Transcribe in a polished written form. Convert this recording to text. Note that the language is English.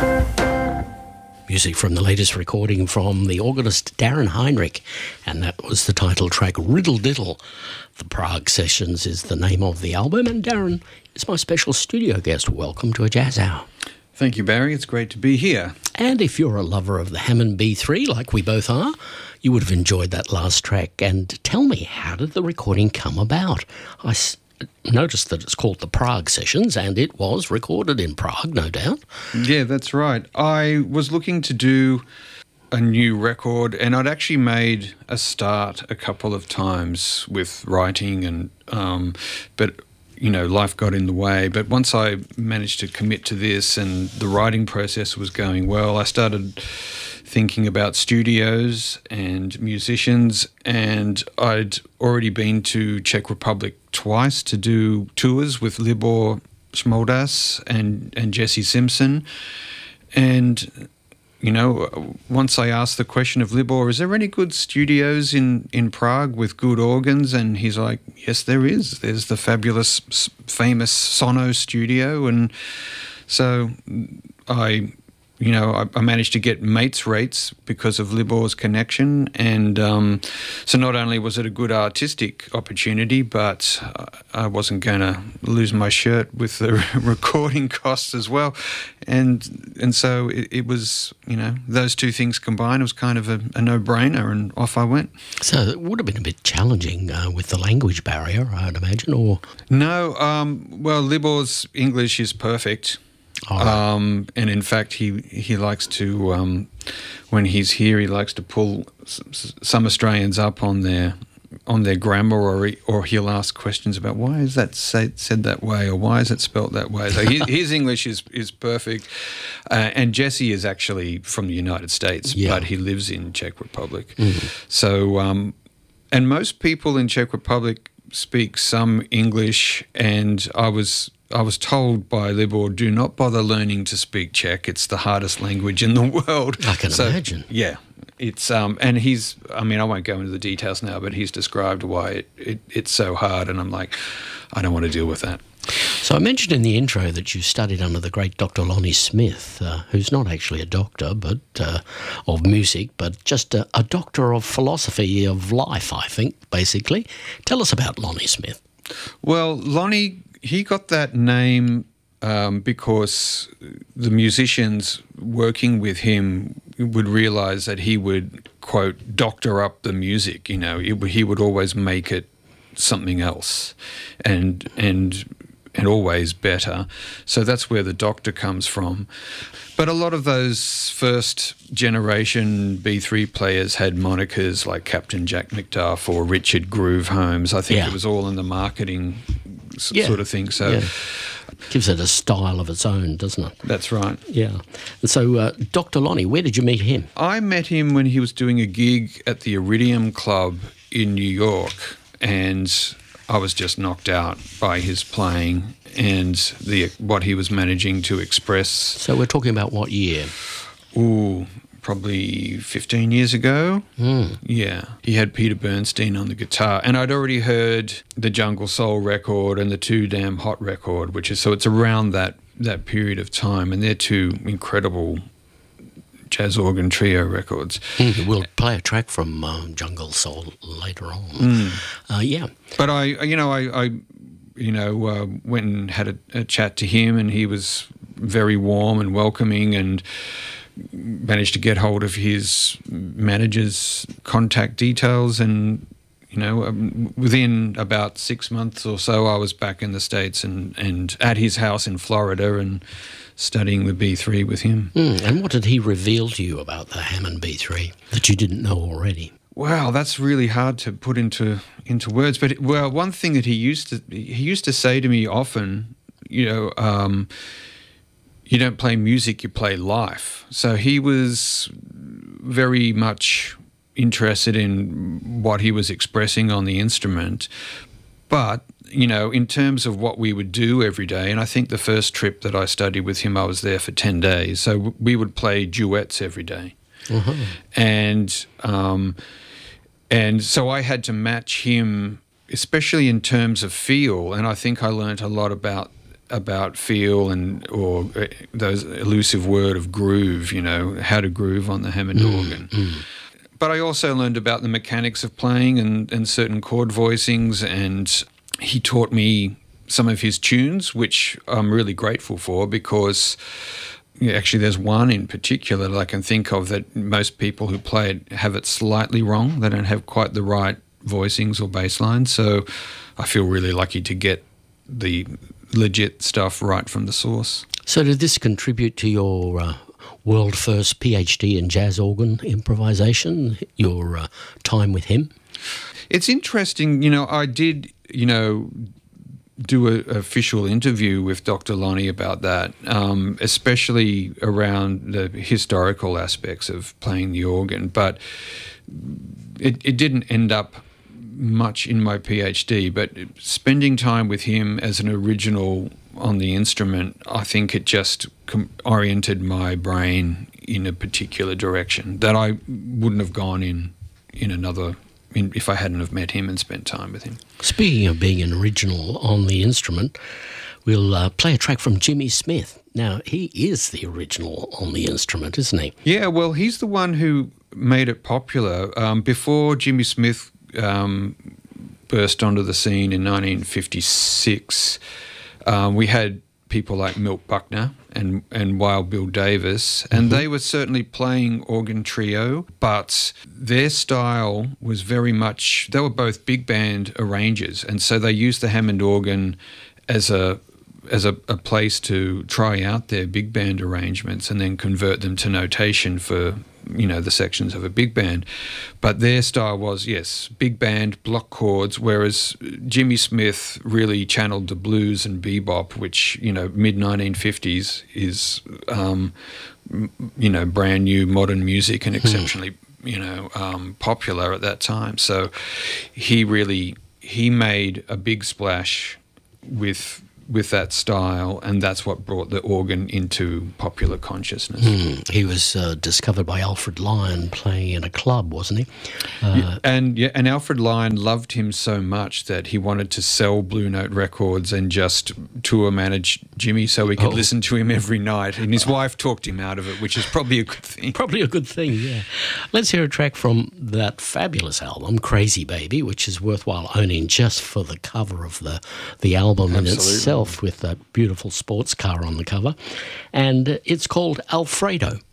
Music from the latest recording from the organist Darren Heinrich, and that was the title track Riddle Diddle. The Prague Sessions is the name of the album, and Darren is my special studio guest. Welcome to A Jazz Hour. Thank you, Barry. It's great to be here. And if you're a lover of the Hammond B3, like we both are, you would have enjoyed that last track. And tell me, how did the recording come about? I noticed that it's called the Prague Sessions, and it was recorded in Prague, no doubt. Yeah, that's right. I was looking to do a new record, and I'd actually made a start a couple of times with writing, and but life got in the way. But once I managed to commit to this and the writing process was going well, I started thinking about studios and musicians, and I'd already been to Czech Republic twice to do tours with Libor Šmoldas and Jesse Simpson. And once I asked the question of Libor, is there any good studios in Prague with good organs? And he's like, yes, there is. There's the fabulous, famous Sono studio. And so I managed to get mates rates because of Libor's connection. And so not only was it a good artistic opportunity, but I wasn't going to lose my shirt with the recording costs as well. And so it was, those two things combined, it was kind of a no-brainer, and off I went. So it would have been a bit challenging with the language barrier, I'd imagine, or? No, well, Libor's English is perfect. And in fact, he likes to, when he's here, he likes to pull some Australians up on their grammar, or he'll ask questions about why is that said that way, or why is it spelt that way. So his English is perfect. And Jesse is actually from the United States, but he lives in Czech Republic. Mm. So, and most people in Czech Republic speak some English, and I was told by Libor, do not bother learning to speak Czech. It's the hardest language in the world. I can imagine. Yeah. It's and he's, I won't go into the details now, but he's described why it's so hard, and I'm like, I don't want to deal with that. So I mentioned in the intro that you studied under the great Dr. Lonnie Smith, who's not actually a doctor but of music, but just a doctor of philosophy of life, I think, basically. Tell us about Lonnie Smith. Well, Lonnie, he got that name because the musicians working with him would realise that he would, quote, doctor up the music. He would always make it something else, and always better. So that's where the doctor comes from. But a lot of those first generation B3 players had monikers like Captain Jack McDuff or Richard Groove Holmes. I think it was all in the marketing sort of thing. So gives it a style of its own, doesn't it? That's right. Yeah. And so Dr. Lonnie, where did you meet him? I met him when he was doing a gig at the Iridium Club in New York, and I was just knocked out by his playing and what he was managing to express. So we're talking about what year? Ooh, probably 15 years ago. Mm. Yeah. He had Peter Bernstein on the guitar, and I'd already heard the Jungle Soul record and the Too Damn Hot record, so it's around that period of time, and they're two incredible jazz organ trio records. We'll play a track from Jungle Soul later on. But I went and had a chat to him, and he was very warm and welcoming, and managed to get hold of his manager's contact details, and within about 6 months or so, I was back in the States and at his house in Florida and studying the B3 with him. And what did he reveal to you about the Hammond B3 that you didn't know already? Wow, that's really hard to put into words. But one thing that he used to say to me often, you don't play music, you play life. So he was very much interested in what he was expressing on the instrument, but in terms of what we would do every day, and I think the first trip that I studied with him, I was there for 10 days. So we would play duets every day. Mm-hmm. And so I had to match him, especially in terms of feel, and I think I learnt a lot about about feel or those elusive word of groove, how to groove on the Hammond organ. But I also learned about the mechanics of playing and certain chord voicings, and he taught me some of his tunes, which I'm really grateful for, because actually there's one in particular that I can think of that most people who play it have it slightly wrong. They don't have quite the right voicings or bass lines. So I feel really lucky to get the legit stuff right from the source. So did this contribute to your world first PhD in jazz organ improvisation, your time with him? It's interesting, I did, do an official interview with Dr. Lonnie about that, especially around the historical aspects of playing the organ. But it didn't end up much in my PhD, but spending time with him as an original on the instrument, I think it just oriented my brain in a particular direction that I wouldn't have gone in another if I hadn't have met him and spent time with him. Speaking of being an original on the instrument, we'll play a track from Jimmy Smith. Now, he is the original on the instrument, isn't he? Yeah, well, he's the one who made it popular. Before Jimmy Smith burst onto the scene in 1956, we had people like Milt Buckner and Wild Bill Davis, and they were certainly playing organ trio, but their style was very much, they were both big band arrangers, and so they used the Hammond organ as a place to try out their big band arrangements and then convert them to notation for the sections of a big band. But their style was, yes, big band, block chords, whereas Jimmy Smith really channeled the blues and bebop, which, mid-1950s is, brand new modern music and exceptionally, popular at that time. So he made a big splash with that style, and that's what brought the organ into popular consciousness. He was discovered by Alfred Lyon playing in a club, wasn't he? And Alfred Lyon loved him so much that he wanted to sell Blue Note Records and just tour manage Jimmy so we could listen to him every night. And his wife talked him out of it, which is probably a good thing. Probably a good thing, yeah. Let's hear a track from that fabulous album, Crazy Baby, which is worthwhile owning just for the cover of the album in itself, with that beautiful sports car on the cover. And it's called Alfredo.